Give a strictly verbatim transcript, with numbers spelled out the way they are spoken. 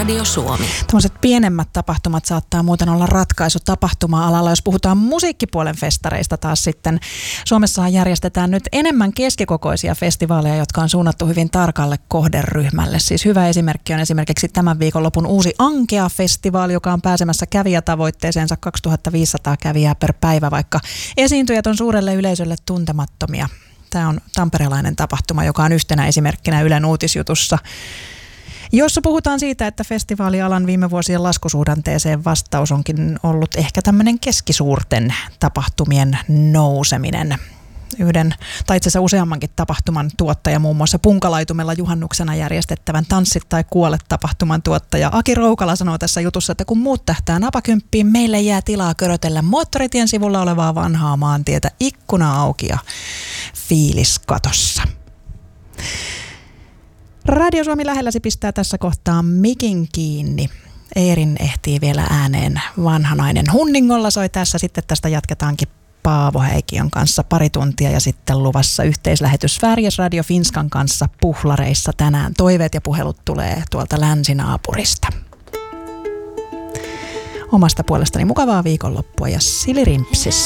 Radio Suomi. Tällaiset pienemmät tapahtumat saattaa muuten olla ratkaisu tapahtuma-alalla, jos puhutaan musiikkipuolen festareista taas sitten. Suomessahan järjestetään nyt enemmän keskikokoisia festivaaleja, jotka on suunnattu hyvin tarkalle kohderyhmälle. Siis hyvä esimerkki on esimerkiksi tämän viikonlopun uusi Ankea-festivaali, joka on pääsemässä kävijätavoitteeseensa kaksituhattaviisisataa kävijää per päivä, vaikka esiintyjät on suurelle yleisölle tuntemattomia. Tämä on tamperelainen tapahtuma, joka on yhtenä esimerkkinä Ylen uutisjutussa, jossa puhutaan siitä, että festivaalialan viime vuosien laskusuhdanteeseen vastaus onkin ollut ehkä tämmöinen keskisuurten tapahtumien nouseminen. Yhden, tai itse asiassa useammankin tapahtuman tuottaja, muun muassa Punkalaitumella juhannuksena järjestettävän Tanssit tai kuole -tapahtuman tuottaja Aki Roukala sanoo tässä jutussa, että kun muut tähtää napakymppiin, meille jää tilaa körötellä moottoritien sivulla olevaa vanhaa maantietä, ikkuna auki ja fiilis katossa. Radio Suomi lähelläsi pistää tässä kohtaa mikin kiinni. Eerin ehtii vielä ääneen vanhanainen. Hunningolla soi tässä, sitten tästä jatketaankin Paavo Häikiön kanssa pari tuntia ja sitten luvassa yhteislähetys Sveriges Radio Finskan kanssa Puhlareissa tänään. Toiveet ja puhelut tulee tuolta länsinaapurista. Omasta puolestani mukavaa viikonloppua ja silirimpsis.